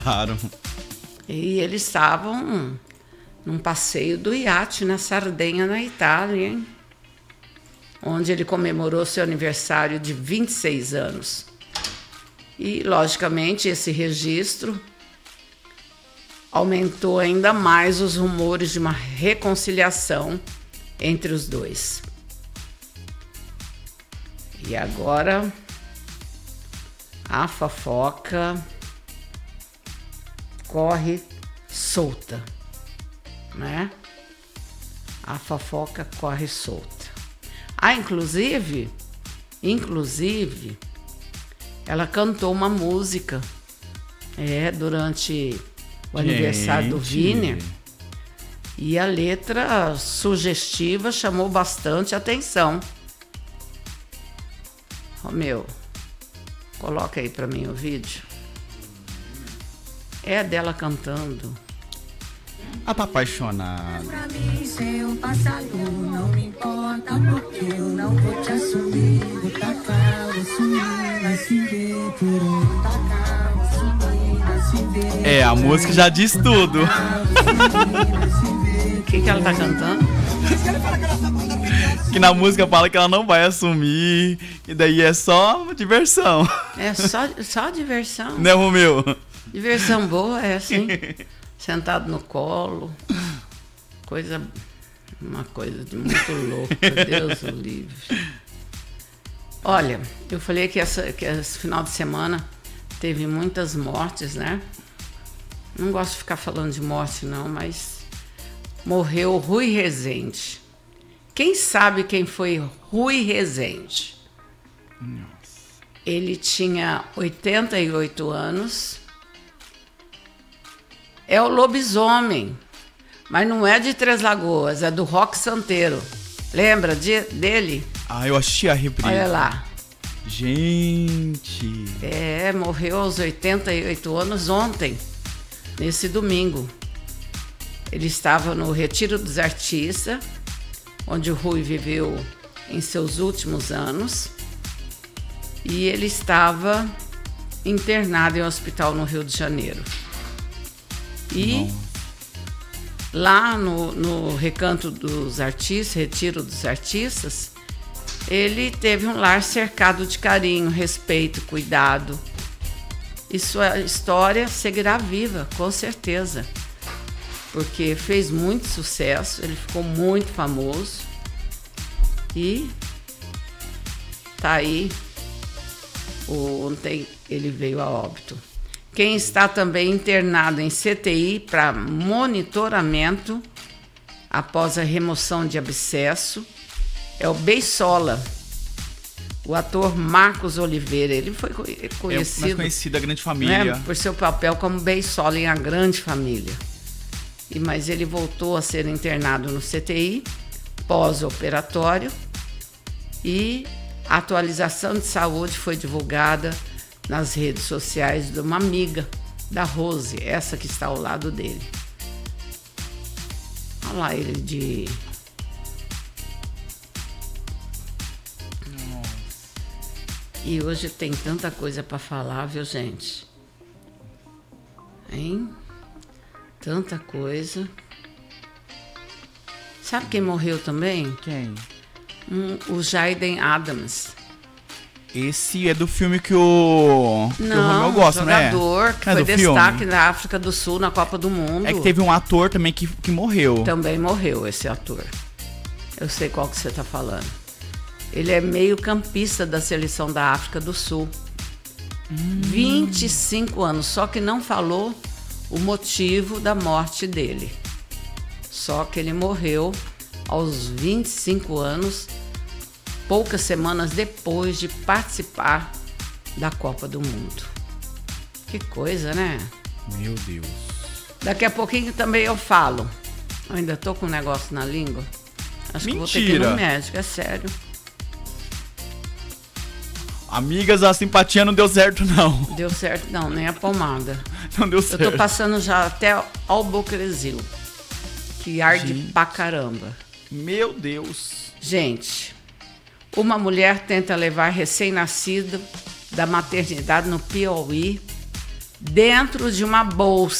Claro. E eles estavam num passeio do iate na Sardenha, na Itália, hein? Onde ele comemorou seu aniversário de 26 anos. E, logicamente, esse registro aumentou ainda mais os rumores de uma reconciliação entre os dois. E agora, a fofoca corre solta, né? A fofoca corre solta. Ah, inclusive, ela cantou uma música durante o aniversário do Vini. E a letra sugestiva chamou bastante atenção. Romeu, coloca aí pra mim o vídeo. É dela cantando. A tá apaixonada. Pra mim, seu passado não me importa, porque eu não vou te assumir. Vou tacar, vou sumir, vai se ver por onde tacar, vou sumir, vai se ver. É, a música já diz tudo. O que ela tá cantando? Que na música fala que ela não vai assumir. E daí é só diversão. É só diversão. Né, Romeu? Diversão boa é assim. Sentado no colo. Uma coisa de muito louca. Deus o livre. Olha, eu falei que esse final de semana teve muitas mortes, né? Não gosto de ficar falando de morte, não, mas morreu Rui Rezende. Quem sabe quem foi Rui Rezende? Nossa. Ele tinha 88 anos. É o lobisomem, mas não é de Três Lagoas, é do Roque Santeiro. Lembra dele? Ah, eu assisti a reprise. Olha lá. Gente. Morreu aos 88 anos ontem, nesse domingo. Ele estava no Retiro dos Artistas, onde o Rui viveu em seus últimos anos. E ele estava internado em um hospital no Rio de Janeiro. E lá no Recanto dos Artistas, Retiro dos Artistas, ele teve um lar cercado de carinho, respeito, cuidado. E sua história seguirá viva, com certeza. Porque fez muito sucesso, ele ficou muito famoso. E tá aí, ontem ele veio a óbito. Quem está também internado em CTI para monitoramento após a remoção de abscesso é o Beisola, o ator Marcos Oliveira. Ele foi conhecido, mais conhecido, a Grande Família. Né, por seu papel como Beisola em A Grande Família. Mas ele voltou a ser internado no CTI pós-operatório e a atualização de saúde foi divulgada nas redes sociais de uma amiga da Rose, essa que está ao lado dele. Olha lá ele de... Nossa. E hoje tem tanta coisa para falar, viu, gente? Hein? Tanta coisa. Sabe quem morreu também? Quem? O Jaden Adams. Esse é do filme que o Romeu gosta, né? Jogador que foi destaque na África do Sul na Copa do Mundo. É que teve um ator também que morreu. Também morreu esse ator. Eu sei qual que você está falando. Ele é meio campista da seleção da África do Sul. 25 anos, só que não falou o motivo da morte dele. Só que ele morreu aos 25 anos, poucas semanas depois de participar da Copa do Mundo. Que coisa, né? Meu Deus. Daqui a pouquinho também eu falo. Eu ainda tô com um negócio na língua. Acho que vou ter que ir no médico, é sério. Amigas, a simpatia não deu certo, não. Deu certo não, nem a pomada. Não deu certo. Eu tô passando já até Alboquerezil, que arde pra caramba. Meu Deus. Gente, uma mulher tenta levar recém-nascido da maternidade no Piauí dentro de uma bolsa.